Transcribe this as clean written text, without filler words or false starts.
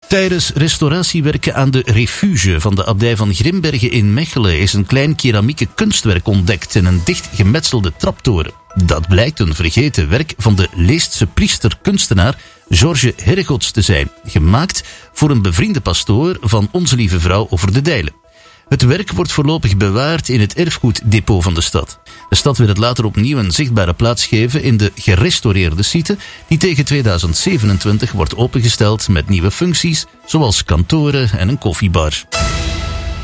Tijdens restauratiewerken aan de refuge van de abdij van Grimbergen in Mechelen is een klein keramieke kunstwerk ontdekt in een dicht gemetselde traptoren. Dat blijkt een vergeten werk van de Leestse priester-kunstenaar George Herregots te zijn, gemaakt voor een bevriende pastoor van Onze Lieve Vrouw over de Dijlen. Het werk wordt voorlopig bewaard in het erfgoeddepot van de stad. De stad wil het later opnieuw een zichtbare plaats geven in de gerestaureerde site, die tegen 2027 wordt opengesteld met nieuwe functies, zoals kantoren en een koffiebar.